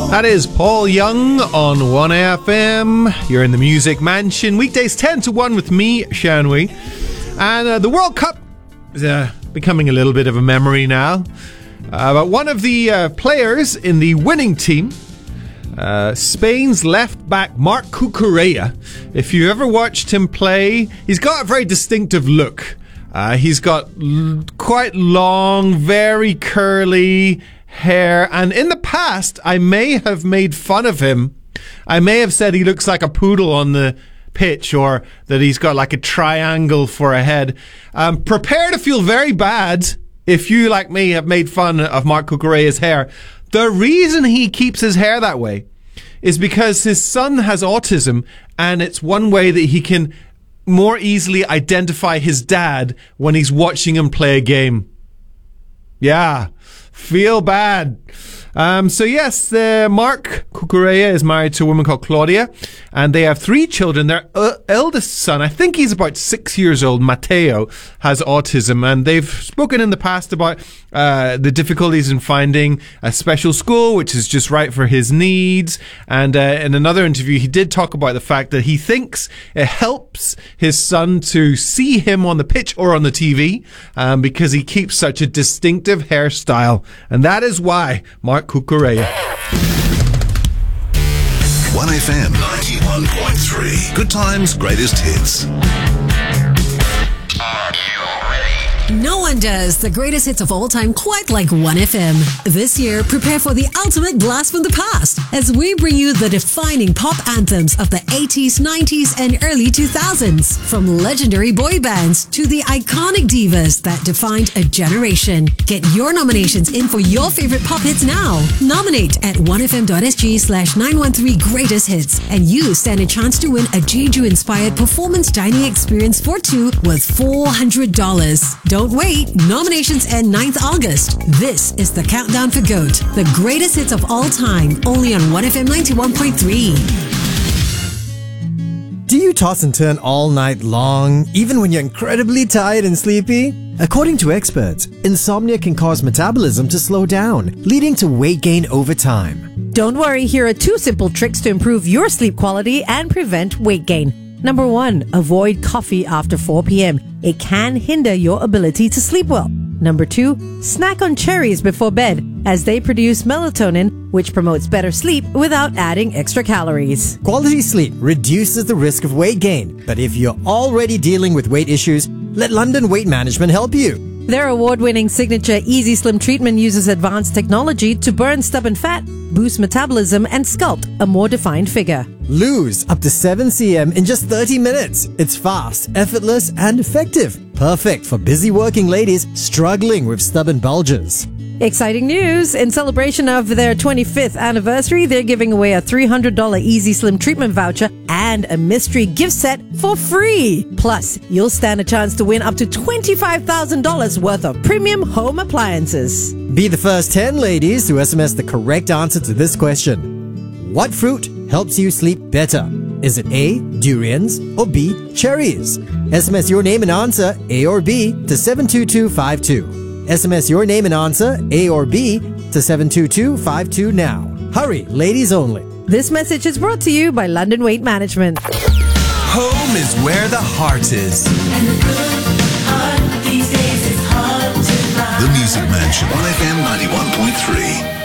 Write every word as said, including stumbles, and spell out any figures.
That is Paul Young on one F M. You're in the Music Mansion. Weekdays ten to one with me, Shanwy. And uh, the World Cup is uh, becoming a little bit of a memory now. Uh, but one of the uh, players in the winning team, uh, Spain's left back, Marc Cucurella. If you ever watched him play, he's got a very distinctive look. Uh, he's got l- quite long, very curly hair, and in the past I may have made fun of him. I may have said he looks like a poodle on the pitch, or that he's got like a triangle for a head. Um, prepare to feel very bad if you, like me, have made fun of Marc Cucurella's hair. The reason he keeps his hair that way is because his son has autism, and it's one way that he can more easily identify his dad when he's watching him play a game. Yeah. Feel bad. Um, so yes, uh, Marc Cucurella is married to a woman called Claudia, and they have three children. Their uh, eldest son, I think he's about six years old, Mateo, has autism, and they've spoken in the past about uh, the difficulties in finding a special school which is just right for his needs. And uh, in another interview, he did talk about the fact that he thinks it helps his son to see him on the pitch or on the T V um, because he keeps such a distinctive hairstyle, and that is why Marc Cucurella. one F M ninety-one point three. Good times, greatest hits. No one does the greatest hits of all time quite like one F M. This year, prepare for the ultimate blast from the past as we bring you the defining pop anthems of the eighties, nineties, and early two thousands. From legendary boy bands to the iconic divas that defined a generation. Get your nominations in for your favorite pop hits now. Nominate at one f m dot s g slash nine one three greatest hits, and you stand a chance to win a Jeju-inspired performance dining experience for two worth four hundred dollars. Don't wait. Nominations end ninth of August. This is the countdown for GOAT, the greatest hits of all time, only on one F M ninety-one point three. Do you toss and turn all night long, even when you're incredibly tired and sleepy? According to experts, insomnia can cause metabolism to slow down, leading to weight gain over time. Don't worry, here are two simple tricks to improve your sleep quality and prevent weight gain. Number one, avoid coffee after four p.m. It can hinder your ability to sleep well. Number two, snack on cherries before bed, as they produce melatonin, which promotes better sleep without adding extra calories. Quality sleep reduces the risk of weight gain, but if you're already dealing with weight issues, let London Weight Management help you. Their award-winning signature Easy Slim treatment uses advanced technology to burn stubborn fat, boost metabolism, and sculpt a more defined figure. Lose up to seven centimeters in just thirty minutes. It's fast, effortless, and effective. Perfect for busy working ladies struggling with stubborn bulges. Exciting news! In celebration of their twenty-fifth anniversary, they're giving away a three hundred dollars Easy Slim treatment voucher and a mystery gift set for free. Plus, you'll stand a chance to win up to twenty-five thousand dollars worth of premium home appliances. Be the first ten ladies to S M S the correct answer to this question. What fruit helps you sleep better? Is it A, durians, or B, cherries? S M S your name and answer, A or B, to seven two two five two. S M S your name and answer, A or B, to seven two two five two now. Hurry, ladies only. This message is brought to you by London Weight Management. Home is where the heart is. And the good heart these days is hard to find. The Music Mansion, one F M ninety-one point three.